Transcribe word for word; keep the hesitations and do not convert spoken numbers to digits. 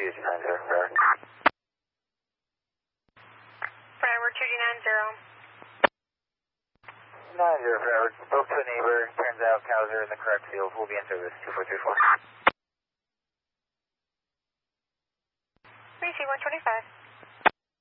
two nine zero, Broward. Broward two nine zero. nine zero, Broward. Spoke to a neighbor. Turns out cows are in the correct field. We'll be in service. two four three four. B C one twenty-five.